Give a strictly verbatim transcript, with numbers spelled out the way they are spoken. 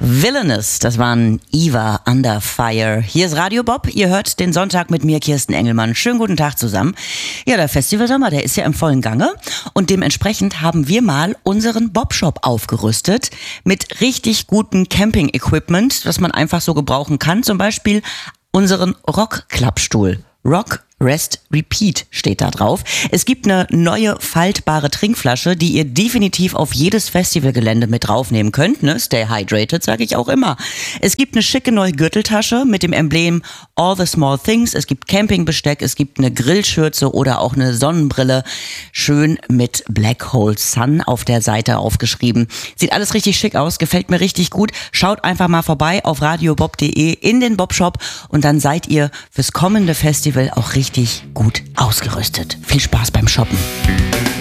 Villainous, das waren Eva Under Fire. Hier ist Radio Bob, ihr hört den Sonntag mit mir, Kirsten Engelmann. Schönen guten Tag zusammen. Ja, der Festivalsommer, der ist ja im vollen Gange und dementsprechend haben wir mal unseren Bob-Shop aufgerüstet mit richtig gutem Camping-Equipment, das man einfach so gebrauchen kann. Zum Beispiel unseren Rock-Klappstuhl. Rock, Rest, Repeat steht da drauf. Es gibt eine neue faltbare Trinkflasche, die ihr definitiv auf jedes Festivalgelände mit draufnehmen könnt. Ne? Stay hydrated, sage ich auch immer. Es gibt eine schicke neue Gürteltasche mit dem Emblem All the Small Things. Es gibt Campingbesteck, es gibt eine Grillschürze oder auch eine Sonnenbrille. Schön mit Black Hole Sun auf der Seite aufgeschrieben. Sieht alles richtig schick aus, gefällt mir richtig gut. Schaut einfach mal vorbei auf radiobob punkt de in den Bob-Shop und dann seid ihr fürs kommende Festival auch richtig gut ausgerüstet. Viel Spaß beim Shoppen.